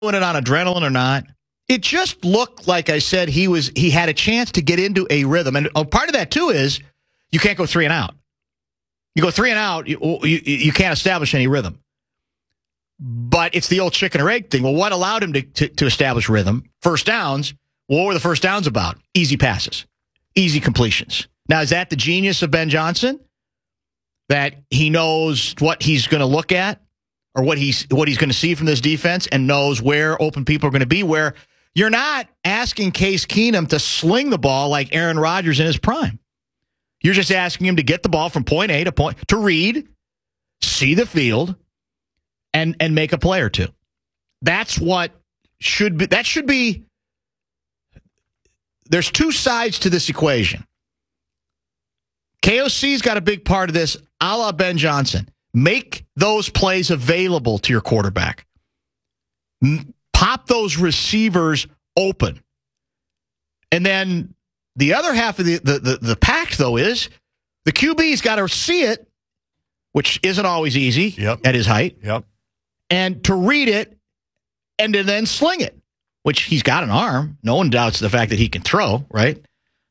doing it on adrenaline or not, it just looked like I said he had a chance to get into a rhythm. And part of that, too, is you can't go 3 and out. You go 3 and out, you can't establish any rhythm. But it's the old chicken or egg thing. Well, what allowed him to establish rhythm? First downs. What were the first downs about? Easy passes, easy completions. Now, is that the genius of Ben Johnson? That he knows what he's going to look at or what he's going to see from this defense and knows where open people are going to be, where you're not asking Case Keenum to sling the ball like Aaron Rodgers in his prime. You're just asking him to get the ball from point A to point, to read, see the field, and make a play or two. That's what should be. There's two sides to this equation. KOC's got a big part of this, a la Ben Johnson. Make those plays available to your quarterback. Pop those receivers open. And then the other half of the pack, though, is the QB's got to see it, which isn't always easy at his height, and to read it and to then sling it, which he's got an arm. No one doubts the fact that he can throw, right?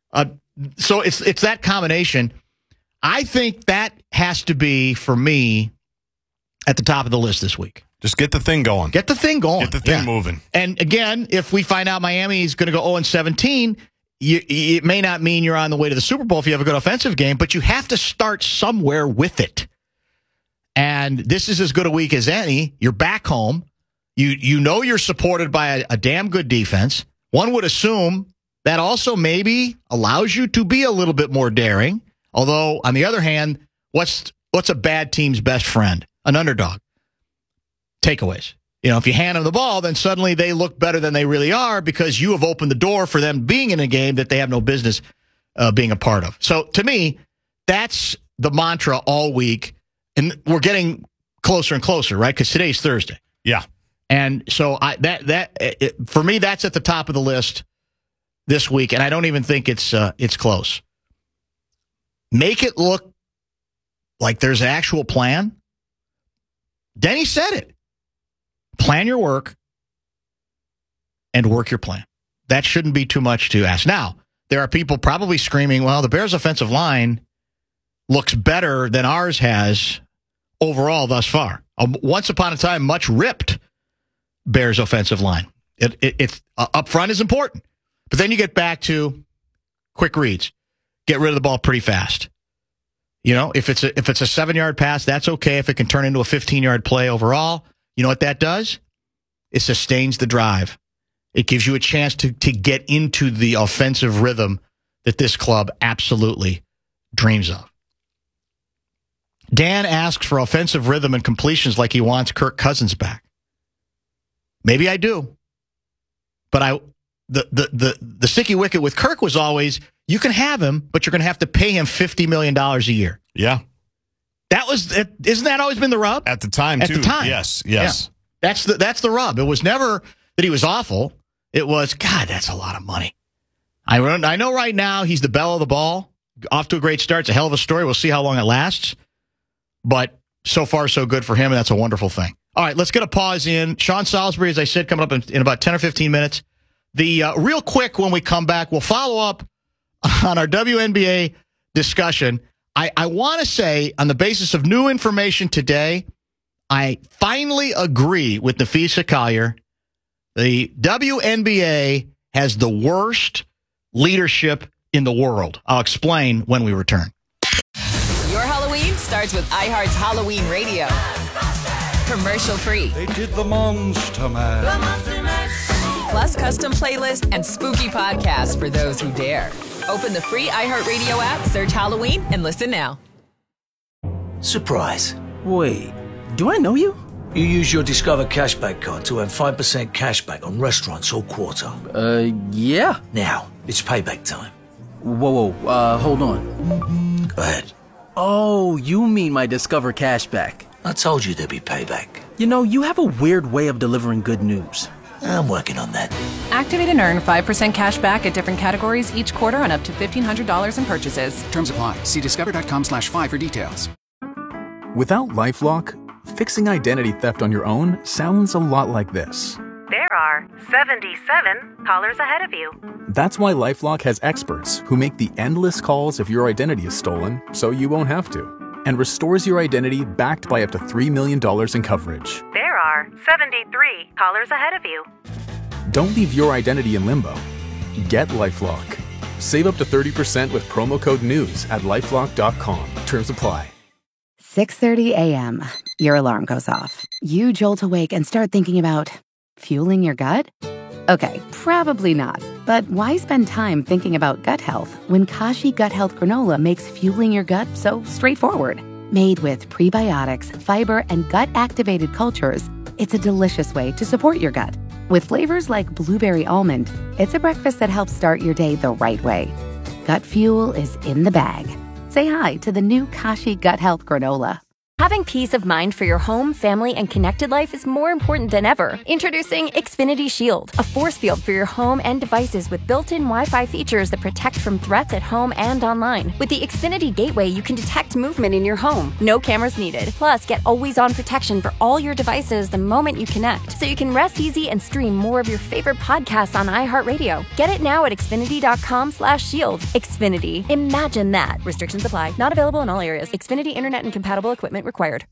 So it's that combination. I think that has to be, for me, at the top of the list this week. Just get the thing going. Get the thing going. Get the thing moving. And again, if we find out Miami is going to go 0-17, it may not mean you're on the way to the Super Bowl if you have a good offensive game, but you have to start somewhere with it. And this is as good a week as any. You're back home. You know you're supported by a damn good defense. One would assume that also maybe allows you to be a little bit more daring. Although, on the other hand, what's a bad team's best friend? An underdog. Takeaways. If you hand them the ball, then suddenly they look better than they really are because you have opened the door for them being in a game that they have no business being a part of. So, to me, that's the mantra all week. And we're getting closer and closer, right? Because today's Thursday. Yeah. And so for me, that's at the top of the list this week, and I don't even think it's close. Make it look like there's an actual plan. Denny said it. Plan your work and work your plan. That shouldn't be too much to ask. Now, there are people probably screaming, well, the Bears' offensive line looks better than ours has overall thus far. Once upon a time, much ripped Bears offensive line. It's up front is important. But then you get back to quick reads. Get rid of the ball pretty fast. If it's a 7-yard pass, that's okay if it can turn into a 15-yard play overall. You know what that does? It sustains the drive. It gives you a chance to get into the offensive rhythm that this club absolutely dreams of. Dan asks for offensive rhythm and completions like he wants Kirk Cousins back. Maybe I do. But the sticky wicket with Kirk was always, you can have him, but you're going to have to pay him $50 million a year. Yeah. Isn't that always been the rub? At the time, too. At the time. Yes. Yeah. That's the rub. It was never that he was awful. It was, God, that's a lot of money. I know right now he's the belle of the ball. Off to a great start. It's a hell of a story. We'll see how long it lasts. But so far, so good for him, and that's a wonderful thing. All right, let's get a pause in. Sean Salisbury, as I said, coming up in about 10 or 15 minutes. Real quick, when we come back, we'll follow up on our WNBA discussion. I want to say, on the basis of new information today, I finally agree with Nafisa Collier. The WNBA has the worst leadership in the world. I'll explain when we return. Your Halloween starts with iHeart's Halloween Radio. Commercial free. They did the Monster Mash. Plus custom playlists and spooky podcasts for those who dare. Open the free iHeartRadio app, search Halloween, and listen now. Surprise. Wait, do I know you? You use your Discover Cashback card to earn 5% cashback on restaurants all quarter. Yeah. Now, it's payback time. Whoa, hold on. Go ahead. Oh, you mean my Discover Cashback. I told you there'd be payback. You have a weird way of delivering good news. I'm working on that. Activate and earn 5% cash back at different categories each quarter on up to $1,500 in purchases. Terms apply. See discover.com/5 for details. Without LifeLock, fixing identity theft on your own sounds a lot like this. There are 77 callers ahead of you. That's why LifeLock has experts who make the endless calls if your identity is stolen, so you won't have to, and restores your identity backed by up to $3 million in coverage. There are 73 callers ahead of you. Don't leave your identity in limbo. Get LifeLock. Save up to 30% with promo code NEWS at LifeLock.com. Terms apply. 6:30 a.m. Your alarm goes off. You jolt awake and start thinking about fueling your gut? Okay, probably not. But why spend time thinking about gut health when Kashi Gut Health Granola makes fueling your gut so straightforward? Made with prebiotics, fiber, and gut-activated cultures, it's a delicious way to support your gut. With flavors like blueberry almond, it's a breakfast that helps start your day the right way. Gut fuel is in the bag. Say hi to the new Kashi Gut Health Granola. Having peace of mind for your home, family, and connected life is more important than ever. Introducing Xfinity Shield, a force field for your home and devices with built-in Wi-Fi features that protect from threats at home and online. With the Xfinity Gateway, you can detect movement in your home. No cameras needed. Plus, get always-on protection for all your devices the moment you connect, so you can rest easy and stream more of your favorite podcasts on iHeartRadio. Get it now at Xfinity.com/shield. Xfinity. Imagine that. Restrictions apply. Not available in all areas. Xfinity Internet and compatible equipment required.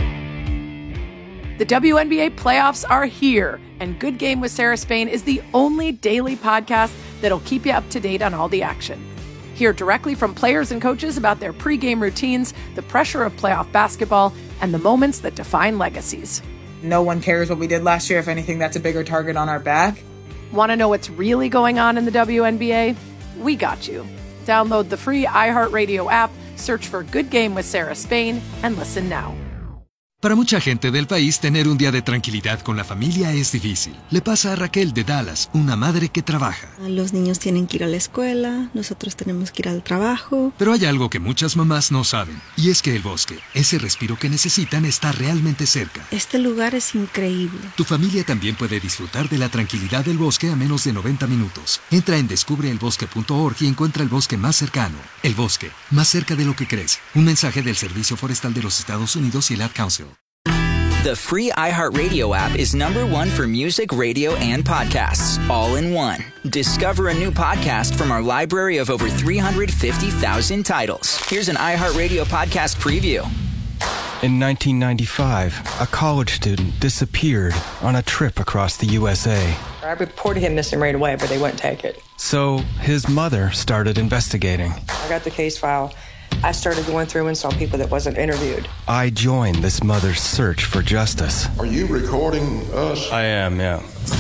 The WNBA playoffs are here, and Good Game with Sarah Spain is the only daily podcast that'll keep you up to date on all the action. Hear directly from players and coaches about their pregame routines, the pressure of playoff basketball, and the moments that define legacies. No one cares what we did last year. If anything, that's a bigger target on our back. Want to know what's really going on in the WNBA? We got you. Download the free iHeartRadio app, search for Good Game with Sarah Spain, and listen now. Para mucha gente del país, tener un día de tranquilidad con la familia es difícil. Le pasa a Raquel de Dallas, una madre que trabaja. Los niños tienen que ir a la escuela, nosotros tenemos que ir al trabajo. Pero hay algo que muchas mamás no saben, y es que el bosque, ese respiro que necesitan, está realmente cerca. Este lugar es increíble. Tu familia también puede disfrutar de la tranquilidad del bosque a menos de 90 minutos. Entra en descubreelbosque.org y encuentra el bosque más cercano. El bosque, más cerca de lo que crees. Un mensaje del Servicio Forestal de los Estados Unidos y el Ad Council. The free iHeartRadio app is #1 for music, radio, and podcasts, all in one. Discover a new podcast from our library of over 350,000 titles. Here's an iHeartRadio podcast preview. In 1995, a college student disappeared on a trip across the USA. I reported him missing right away, but they wouldn't take it. So his mother started investigating. I got the case file. I started going through and saw people that wasn't interviewed. I joined this mother's search for justice. Are you recording us? I am, yeah.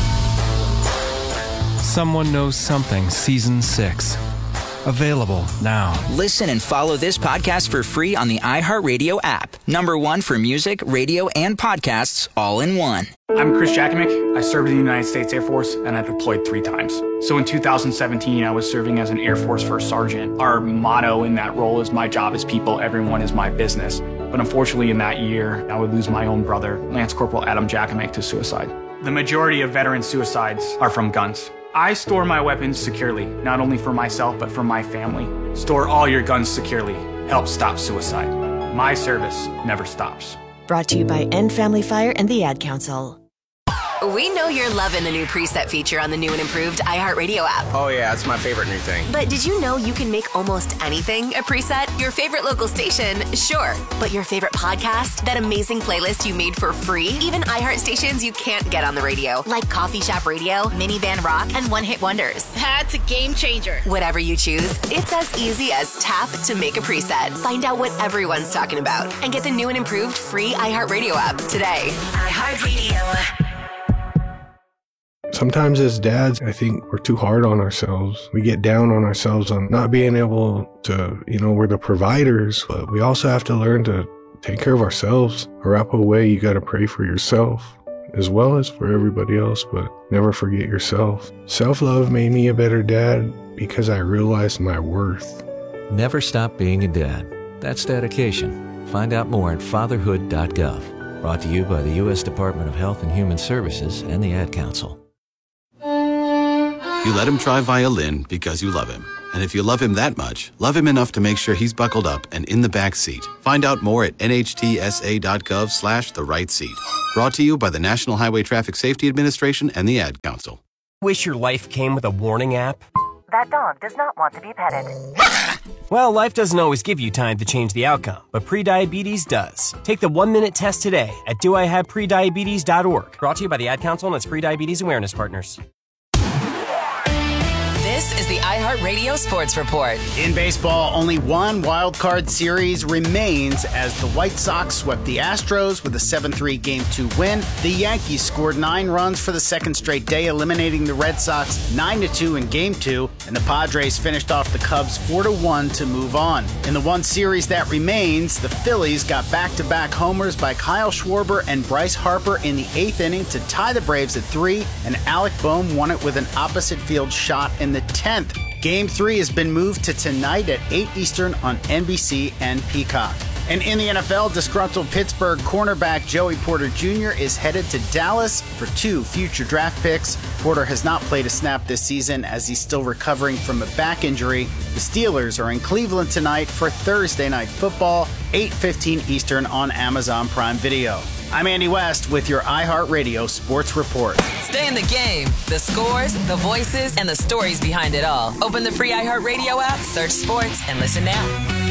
Someone Knows Something, Season 6. Available now. Listen and follow this podcast for free on the iHeartRadio app. #1 for music, radio, and podcasts, all in one. I'm Chris Jakimick. I served in the United States Air Force, and I deployed 3 times. So in 2017, I was serving as an Air Force First Sergeant. Our motto in that role is, my job is people, everyone is my business. But unfortunately, in that year, I would lose my own brother, Lance Corporal Adam Jakimick, to suicide. The majority of veteran suicides are from guns. I store my weapons securely, not only for myself, but for my family. Store all your guns securely. Help stop suicide. My service never stops. Brought to you by End Family Fire and the Ad Council. We know you're loving the new preset feature on the new and improved iHeartRadio app. Oh yeah, it's my favorite new thing. But did you know you can make almost anything a preset? Your favorite local station, sure. But your favorite podcast? That amazing playlist you made for free? Even iHeart stations you can't get on the radio, like Coffee Shop Radio, Minivan Rock, and One Hit Wonders. That's a game changer. Whatever you choose, it's as easy as tap to make a preset. Find out what everyone's talking about and get the new and improved free iHeartRadio app today. iHeartRadio. Sometimes as dads, I think we're too hard on ourselves. We get down on ourselves on not being able to, we're the providers, but we also have to learn to take care of ourselves. Arapahoe way, you got to pray for yourself as well as for everybody else, but never forget yourself. Self-love made me a better dad because I realized my worth. Never stop being a dad. That's dedication. Find out more at fatherhood.gov. Brought to you by the U.S. Department of Health and Human Services and the Ad Council. You let him try violin because you love him. And if you love him that much, love him enough to make sure he's buckled up and in the back seat. Find out more at nhtsa.gov/the-right-seat. Brought to you by the National Highway Traffic Safety Administration and the Ad Council. Wish your life came with a warning app? That dog does not want to be petted. Well, life doesn't always give you time to change the outcome, but prediabetes does. Take the 1-minute test today at doihaveprediabetes.org. Brought to you by the Ad Council and its Prediabetes Awareness Partners. This is the iHeartRadio Sports Report. In baseball, only one wild card series remains as the White Sox swept the Astros with a 7-3 Game 2 win. The Yankees scored 9 runs for the second straight day, eliminating the Red Sox 9-2 in Game 2, and the Padres finished off the Cubs 4-1 to move on. In the one series that remains, the Phillies got back-to-back homers by Kyle Schwarber and Bryce Harper in the 8th inning to tie the Braves at 3, and Alec Boehm won it with an opposite field shot in the 10th. Game 3 has been moved to tonight at 8 Eastern on NBC and Peacock. And in the NFL, disgruntled Pittsburgh cornerback Joey Porter Jr. is headed to Dallas for 2 future draft picks. Porter has not played a snap this season as he's still recovering from a back injury. The Steelers are in Cleveland tonight for Thursday Night Football, 8:15 Eastern on Amazon Prime Video. I'm Andy West with your iHeartRadio Sports Report. Stay in the game. The scores, the voices, and the stories behind it all. Open the free iHeartRadio app, search sports, and listen now.